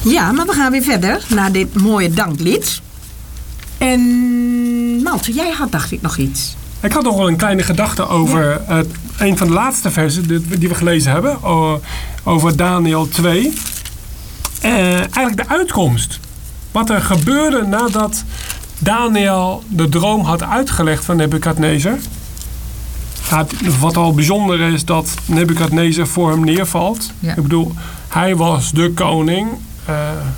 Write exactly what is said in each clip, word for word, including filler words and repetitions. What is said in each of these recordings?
Ja, maar we gaan weer verder naar dit mooie danklied. En Malte, jij had dacht ik nog iets. Ik had nog wel een kleine gedachte over ja. uh, een van de laatste versen die, die we gelezen hebben. Uh, over Daniël twee. Uh, eigenlijk de uitkomst. Wat er gebeurde nadat Daniël de droom had uitgelegd van Nebukadnezar. Nou, wat al bijzonder is dat Nebukadnezar voor hem neervalt. Ja. Ik bedoel, hij was de koning. Uh,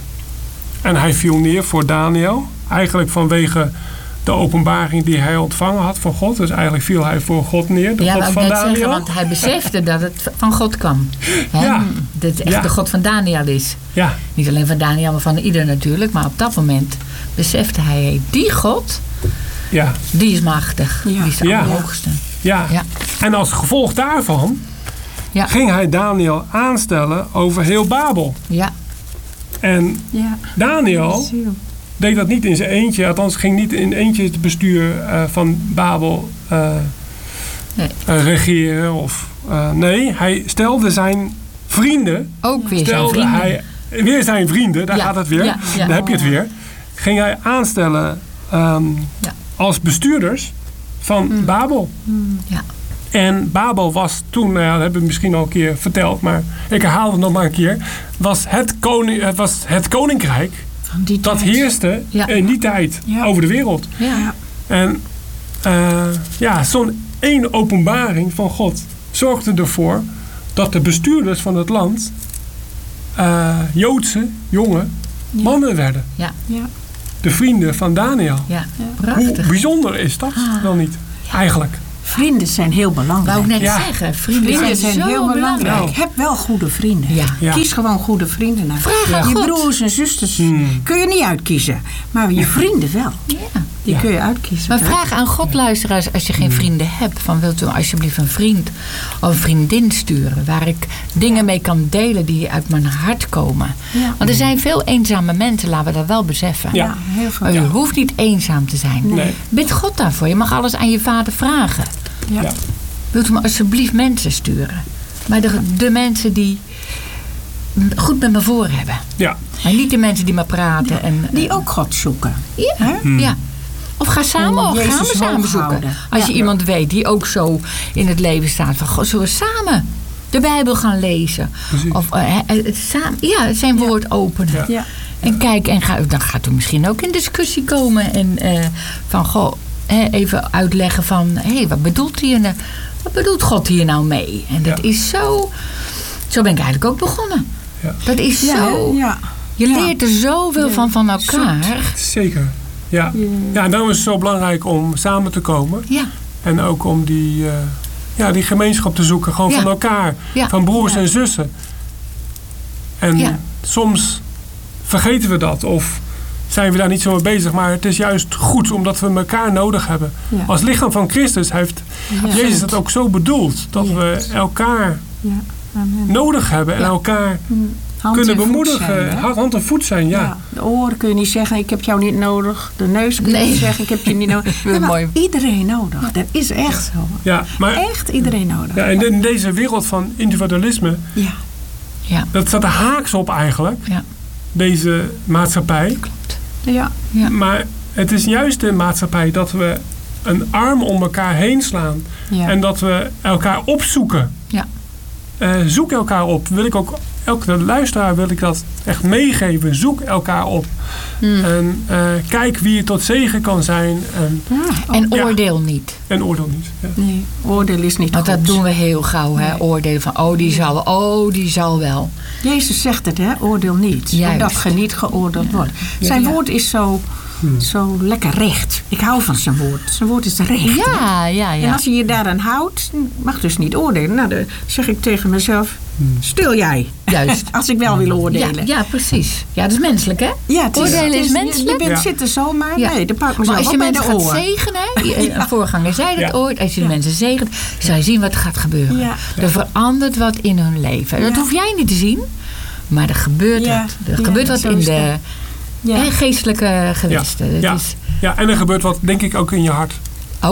en hij viel neer voor Daniël. Eigenlijk vanwege de openbaring die hij ontvangen had van God. Dus eigenlijk viel hij voor God neer. De ja, God van Daniël. Zeggen, want hij besefte dat het van God kwam. Hè? Ja. Dat het echt ja. de God van Daniël is. Ja. Niet alleen van Daniël, maar van ieder natuurlijk. Maar op dat moment besefte hij, die God, ja. die is machtig. Ja. Die is de ja. allerhoogste. Ja. ja. En als gevolg daarvan ja. ging hij Daniël aanstellen over heel Babel. Ja. En ja. Daniël deed dat niet in zijn eentje. Althans, ging niet in eentje het bestuur uh, van Babel uh, nee. uh, regeren. Of, uh, nee, hij stelde zijn vrienden. Ook weer stelde zijn vrienden. Hij, weer zijn vrienden, daar ja. gaat het weer. Ja. Ja. Daar heb je het weer. Ging hij aanstellen um, ja. als bestuurders van mm. Babel. Mm. Ja. En Babel was toen, nou ja, dat hebben we misschien al een keer verteld, maar ik herhaal het nog maar een keer. Was het, koning, was het koninkrijk dat heerste ja. in die tijd ja. over de wereld. Ja. En uh, ja, zo'n één openbaring van God zorgde ervoor dat de bestuurders van het land uh, Joodse jonge ja. mannen werden. Ja. Ja. De vrienden van Daniël. Ja. Ja. Hoe bijzonder is dat ah. dan niet? Ja. Eigenlijk. Vrienden zijn heel belangrijk. Wou ik net ja. zeggen. Vrienden, vrienden zijn, zijn zo heel belangrijk. belangrijk. Heb wel goede vrienden. Ja. Ja. Kies gewoon goede vrienden naar. Vraag ja. aan Je God. broers en zusters hmm. kun je niet uitkiezen. Maar je vrienden wel. Ja. Die ja. kun je uitkiezen. Maar vraag aan God, luisteraars, als je geen vrienden hebt. Van wilt u alsjeblieft een vriend of een vriendin sturen. Waar ik dingen mee kan delen die uit mijn hart komen. Ja. Want er zijn veel eenzame mensen, laten we dat wel beseffen. Ja. Ja, heel veel. Maar u Ja. hoeft niet eenzaam te zijn. Nee. Bid God daarvoor. Je mag alles aan je vader vragen. Ja. Ja. Wilt u me alsjeblieft mensen sturen. Maar de, de mensen die goed met me voor hebben. Ja. En niet de mensen die maar praten. En, Die ook God zoeken. Ja, Hè? Hmm. ja. Of ga samen, Om of gaan Jezus we samen hoog zoeken. houden. Als Ja. je iemand weet die ook zo in het leven staat. Van, goh, zullen we samen de Bijbel gaan lezen? Precies. Of uh, het samen, ja, zijn woord ja. openen. Ja. Ja. En kijk, en ga, dan gaat u misschien ook in discussie komen. En uh, van, goh, hè, even uitleggen van... Hé, hey, wat bedoelt hij nou? Wat bedoelt God hier nou mee? En dat Ja. is zo... Zo ben ik eigenlijk ook begonnen. Ja. Dat is Ja, zo... ja. Je Ja. leert er zoveel Ja. van van elkaar. Zeker. Ja. Ja. ja, en daarom is het zo belangrijk om samen te komen. Ja. En ook om die, uh, ja, die gemeenschap te zoeken. Gewoon Ja. van elkaar. Ja. Van broers Ja. en zussen. En Ja. soms vergeten we dat. Of zijn we daar niet zo mee bezig. Maar het is juist goed omdat we elkaar nodig hebben. Ja. Als lichaam van Christus heeft Ja. Jezus het ook zo bedoeld. Dat Ja. we elkaar Ja. Amen. nodig hebben. En Ja. elkaar Hand kunnen en voet bemoedigen. zijn, hè? hand, hand en voet zijn, ja. Ja, de oren kun je niet zeggen, ik heb jou niet nodig. De neus kun je Nee. niet zeggen, ik heb je niet nodig. Wel Ja, maar mooi. iedereen nodig. Dat is echt zo. ja maar Echt iedereen nodig. ja, en in deze wereld van individualisme... Ja. Ja. Dat staat er haaks op eigenlijk. Ja. Deze maatschappij. Ja. Ja. Maar het is juist de maatschappij dat we een arm om elkaar heen slaan. Ja. En dat we elkaar opzoeken. Ja. Uh, zoek elkaar op. Wil ik ook, elke luisteraar wil ik dat echt meegeven. Zoek elkaar op. Mm. En uh, kijk wie je tot zegen kan zijn. En, Ja. En Ja. oordeel niet. en oordeel niet. Ja. Nee, oordeel is niet Want goed. dat doen we heel gauw, hè? Nee. Oordelen van, oh, die zal wel, oh, die zal wel. Jezus zegt het, hè? Oordeel niet. Juist. Omdat je niet geoordeeld wordt. Ja. Zijn Ja. woord is zo, Hmm. zo lekker recht. Ik hou van zijn woord. Zijn woord is recht. Ja, ja, En ja. als je je daaraan houdt, mag dus niet oordelen. Nou, dan zeg ik tegen mezelf, stil jij. Juist. Als ik wel wil Ja, oordelen. ja, precies. Ja, dat is menselijk, hè? Ja, het is, Oordelen het is is menselijk. Je bent Ja. zitten zomaar. Ja. Nee, dan pak ik Maar mezelf als je op bij mensen de gaat oren. zegenen, hè, een voorganger zei dat Ja. ooit, als je de Ja. mensen zegent, zal je zien wat er gaat gebeuren. Ja. Er verandert wat in hun leven. Dat Ja. hoef jij niet te zien, maar er gebeurt Ja. wat. Er Ja, gebeurt wat zo in is de Ja. hè, geestelijke gewesten. Dat Ja. is ja, en er gebeurt wat, denk ik, ook in je hart. ook.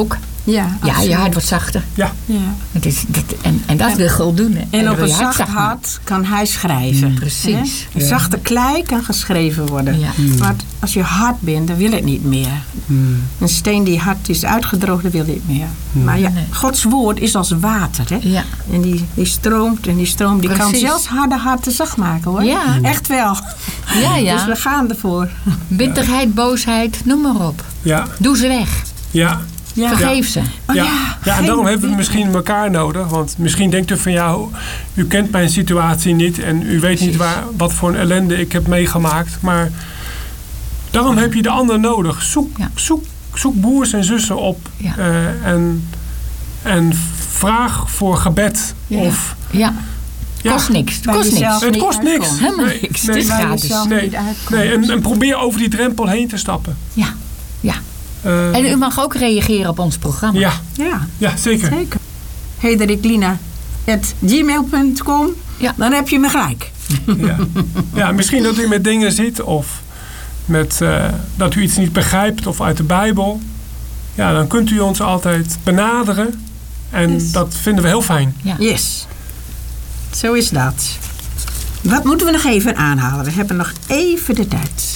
Ja, Ja, absoluut. je hart wordt zachter. Ja, Ja. Het is, dat, en, en dat En- wil God doen. Hè. En dan op wil een je hart zacht zacht maken. hart kan hij schrijven. Precies. Hè? Een zachte klei kan geschreven worden. Ja. Maar als je hard bent, dan wil het niet meer. Hmm. Een steen die hard is uitgedroogd, dat wil niet meer. Maar ja, Nee. Gods woord is als water. Hè? Ja. En die, die stroomt en die stroomt. Die kan Precies. zelfs harde harten zacht maken hoor. Ja. Echt wel. Ja, Dus ja. we gaan ervoor. Bitterheid, boosheid, noem maar op. ja, Doe ze weg. ja. Ja. Vergeef ze. Oh, ja. ja, ja, en geen daarom hebben we bitter- misschien elkaar nodig. Want misschien denkt u van ja, u kent mijn situatie niet. En u weet niet waar, wat voor een ellende ik heb meegemaakt. Maar daarom heb je de ander nodig. Zoek, Ja. zoek, zoek broers en zussen op. Ja. eh, en, en vraag voor gebed. Ja. Of, Ja. ja, Kost niks. Het Bij kost jezelf. niks. het niet kost niks. uitkomt. Helemaal Nee, niks. nee, Het is Waar je gratis. zelf Nee. niet uitkomt. Nee, en, en probeer over die drempel heen te stappen. Ja. Ja. Eh, En u mag ook reageren op ons programma. ja, Ja, ja, zeker. zeker. Hederiklina at gmail punt com. Ja. Dan heb je me gelijk. Ja. ja, misschien dat u met dingen zit of met, eh, dat u iets niet begrijpt of uit de Bijbel. Ja, dan kunt u ons altijd benaderen. En Yes. dat vinden we heel fijn. Ja. Yes. Zo is dat. Wat moeten we nog even aanhalen? We hebben nog even de tijd.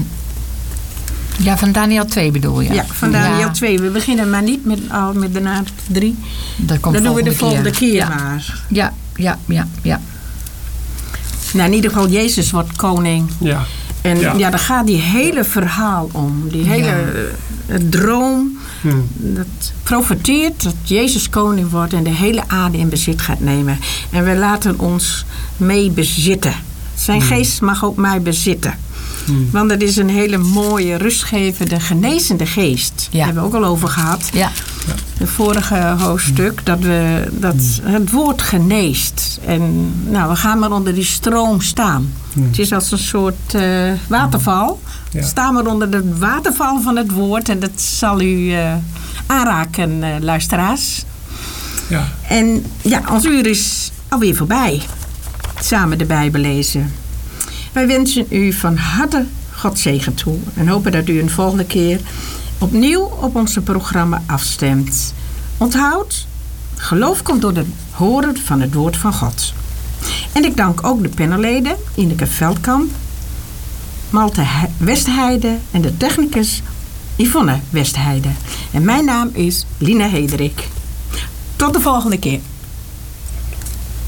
Ja, van Daniel twee bedoel je? Ja, van Daniel Ja, twee. We beginnen maar niet met, al met de naad drie. Dat komt Dat doen we de volgende keer, Ja. maar. Ja, ja, ja, ja. Nou, in ieder geval, Jezus wordt koning. Ja, En Ja. ja, daar gaat die hele verhaal om. Die hele eh, droom. hm. Dat profeteert dat Jezus koning wordt en de hele aarde in bezit gaat nemen. En we laten ons mee bezitten. Zijn geest mag ook mij bezitten. Hmm. Want het is een hele mooie, rustgevende, genezende geest. Daar Ja. hebben we ook al over gehad. Ja, Het vorige hoofdstuk, dat, we, dat het woord geneest. En nou, we gaan maar onder die stroom staan. Hmm. Het is als een soort eh, waterval. Ja. Staan maar onder de waterval van het woord. En dat zal u eh, aanraken, eh, luisteraars. Ja. En ja, ons uur is alweer voorbij. Samen de Bijbel lezen. Wij wensen u van harte God zegen toe. En hopen dat u een volgende keer opnieuw op onze programma afstemt. Onthoud, geloof komt door het horen van het woord van God. En ik dank ook de panelleden Ineke Veldkamp, Malte He- Westheide en de technicus Yvonne Westheide. En mijn naam is Lina Hederik. Tot de volgende keer.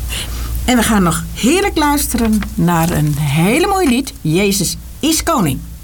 En we gaan nog heerlijk luisteren naar een hele mooi lied. Jezus is koning.